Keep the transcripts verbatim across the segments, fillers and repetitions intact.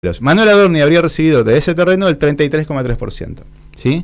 Manuel Adorni habría recibido de ese terreno el treinta y tres coma tres por ciento. ¿Sí?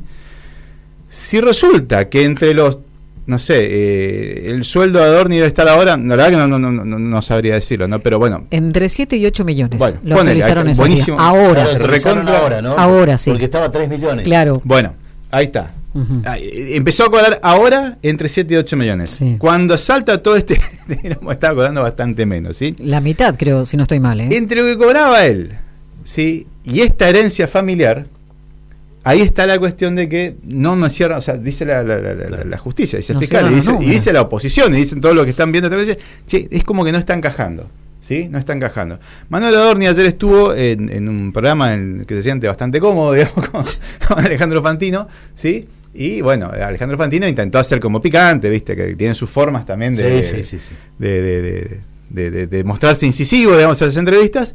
Si resulta que entre los, no sé, eh, el sueldo de Adorni debe estar ahora, la verdad que no, no, no, no, no sabría decirlo, ¿no? Pero bueno. Entre siete y ocho millones. Bueno, lo ponele, actualizaron ese buenísimo. día. Ahora. Claro, Recontra, ahora, ¿no? Ahora sí. Porque estaba a tres millones. Claro. Bueno, ahí está. Uh-huh. Empezó a cobrar ahora entre siete y ocho millones. Sí. Cuando salta todo este, estaba cobrando bastante menos, ¿sí? La mitad, creo, si no estoy mal, ¿eh? Entre lo que cobraba él, ¿sí? Y esta herencia familiar, ahí está la cuestión de que no me cierra, o sea, dice la, la, la, la, la justicia, dice el No fiscal, y dice, no, y dice la oposición, y dicen todos los que están viendo esta cosa, che, es como que no está encajando, ¿sí? No está encajando. Manuel Adorni ayer estuvo en, en un programa en el que se siente bastante cómodo, digamos, con, con Alejandro Fantino, ¿sí? Y bueno, Alejandro Fantino intentó hacer como picante, ¿viste? Que tiene sus formas también de, sí, sí, sí, sí. de, de, de, de, de, de mostrarse incisivo, digamos, en las entrevistas.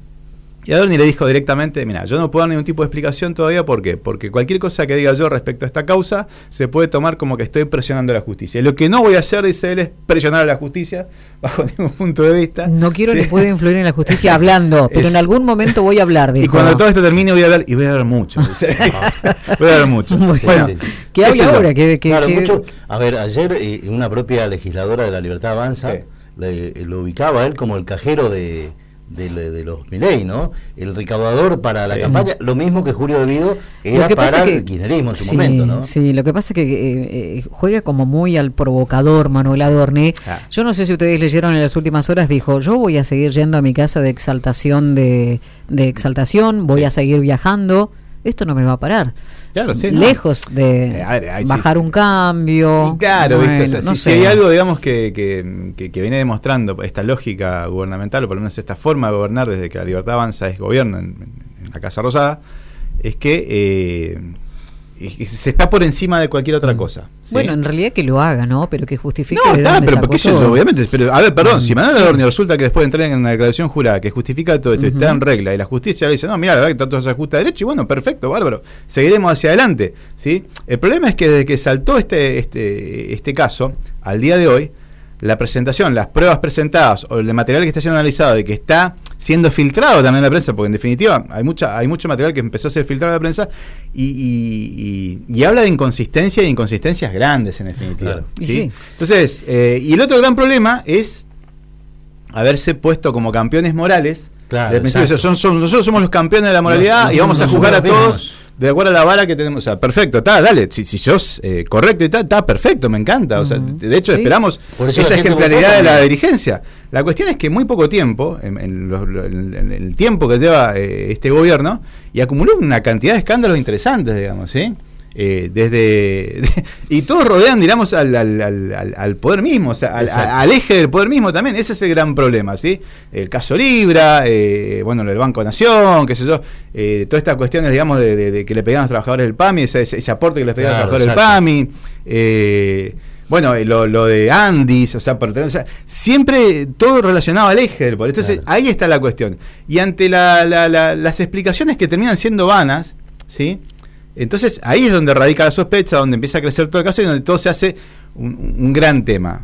Y Adorni le dijo directamente, mira, yo no puedo dar ningún tipo de explicación todavía, ¿por qué? Porque cualquier cosa que diga yo respecto a esta causa se puede tomar como que estoy presionando a la justicia. Lo que no voy a hacer, dice él, es presionar a la justicia bajo ningún punto de vista. No quiero ¿sí? ni puedo influir en la justicia hablando, pero es, en algún momento voy a hablar, dijo. Y cuando todo esto termine voy a hablar, y voy a hablar mucho. voy a hablar mucho. Muy Bueno, sí, sí, sí. ¿Qué habla ahora? ¿Qué, qué, claro, qué, mucho. A ver, ayer eh, una propia legisladora de La Libertad Avanza sí. le, lo ubicaba a él como el cajero de... De, de los Milei, ¿no? El recaudador para la sí. campaña, lo mismo que Julio Devido era para que, el kirchnerismo en su sí, momento, ¿no? Sí, lo que pasa es que eh, eh, juega como muy al provocador Manuel Adorni. Ah. Yo no sé si ustedes leyeron en las últimas horas, dijo, yo voy a seguir yendo a mi casa de exaltación, de, de exaltación, voy sí. a seguir viajando, esto no me va a parar. Claro, sí, lejos no. de eh, a ver, ahí, bajar sí, un cambio. Y claro, bueno, ¿viste? O sea, no si, sé. si hay algo, digamos, que, que, que, que viene demostrando esta lógica gubernamental, o por lo menos esta forma de gobernar desde que La Libertad Avanza es gobierno en, en la Casa Rosada, es que eh, se está por encima de cualquier otra cosa. ¿sí? Bueno, en realidad que lo haga, ¿no? Pero que justifique No, de está, dónde pero sacó porque todo. eso, obviamente, pero a ver, perdón, Mm, si Manuel sí. Adorni resulta que después de entrar en una declaración jurada que justifica todo esto, Uh-huh. está en regla, y la justicia le dice, no, mira, la verdad que todo se ajusta a derecho, y bueno, perfecto, bárbaro, seguiremos hacia adelante, ¿sí? El problema es que desde que saltó este, este, este caso, al día de hoy, la presentación, las pruebas presentadas, o el material que está siendo analizado y que está siendo filtrado también en la prensa, porque en definitiva hay mucha hay mucho material que empezó a ser filtrado en la prensa y, y, y, y habla de inconsistencia y inconsistencias grandes en definitiva. Claro. ¿sí? Sí. Entonces, eh, y el otro gran problema es haberse puesto como campeones morales. Claro, del principio. exacto. Son, son, nosotros somos los campeones de la moralidad Nos- y vamos nos a juzgar a supervimos. todos de acuerdo a la vara que tenemos. O sea, perfecto, está, dale, si, si sos eh, correcto y está, está perfecto, me encanta. O sea, Ujú. de hecho Sí. esperamos Por eso esa la gente ejemplaridad votó de la también. dirigencia. La cuestión es que muy poco tiempo, en, en, los- en- en el tiempo que lleva eh, este gobierno, y acumuló una cantidad de escándalos interesantes, digamos, ¿sí? Eh, desde de, y todos rodean, digamos, al, al, al, al poder mismo, o sea, al, al eje del poder mismo también. Ese es el gran problema, ¿sí? El caso Libra, eh, bueno, el Banco Nación, qué sé yo, eh, todas estas cuestiones, digamos, de, de, de que le pedían a los trabajadores del PAMI, ese, ese, ese aporte que les pedían Claro, a los trabajadores exacto. del PAMI, eh, bueno, eh, lo, lo de Andis, o sea, por, o sea, siempre todo relacionado al eje del poder. Entonces, Claro. ahí está la cuestión. Y ante la, la, la, las explicaciones que terminan siendo vanas, ¿sí? Entonces ahí es donde radica la sospecha, donde empieza a crecer todo el caso y donde todo se hace un, un gran tema.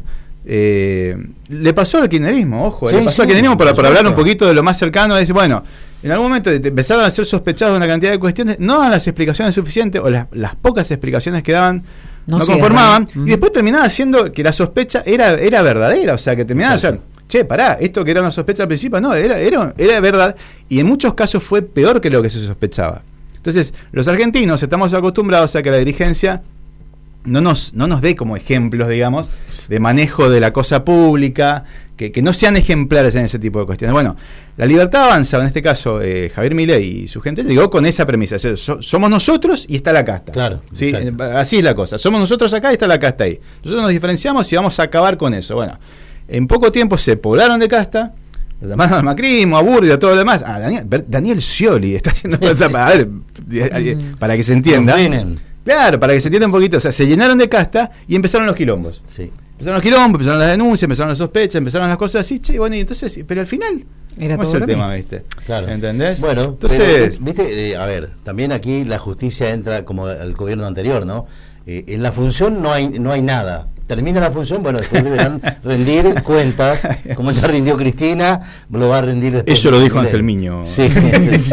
Eh, le pasó al kirchnerismo, ojo, Sí, le pasó sí, al kirchnerismo para, por para hablar un supuesto. poquito de lo más cercano, decir, bueno, en algún momento te empezaron a ser sospechados de una cantidad de cuestiones, no daban las explicaciones suficientes, o las, las pocas explicaciones que daban No no, cierran. conformaban, Mm. y después terminaba siendo que la sospecha era, era verdadera, o sea, que terminaba, o sea, che, pará, esto que era una sospecha al principio, no, era, era, era verdad, y en muchos casos fue peor que lo que se sospechaba. Entonces, los argentinos estamos acostumbrados a que la dirigencia no nos, no nos dé como ejemplos, digamos, de manejo de la cosa pública, que, que no sean ejemplares en ese tipo de cuestiones. Bueno, La Libertad Avanza, en este caso eh, Javier Milei y su gente, llegó con esa premisa, o sea, so, somos nosotros y está la casta. Claro, ¿sí? exacto. Así es la cosa, somos nosotros acá y está la casta ahí. Nosotros nos diferenciamos y vamos a acabar con eso. Bueno, en poco tiempo se poblaron de casta, lo llamaron al macrismo, a Burdi, a todo lo demás. Ah, Daniel, Daniel Scioli está haciendo cosas para, a ver, para que se entienda. Claro, para que se entienda un poquito. O sea, se llenaron de casta y empezaron los quilombos. Sí. Empezaron los quilombos, empezaron las denuncias, empezaron las sospechas, empezaron las cosas así. Che, bueno, y entonces, pero al final, Era ¿cómo es todo el lo tema, mismo. viste? Claro. ¿Entendés? Bueno, entonces, pero, viste, eh, a ver, también aquí la justicia entra como el gobierno anterior, ¿no? Eh, en la función no hay no hay nada. termina la función, bueno, después deberán rendir cuentas, como ya rindió Cristina, lo va a rendir después. Eso lo dijo Ángel Miño. Sí.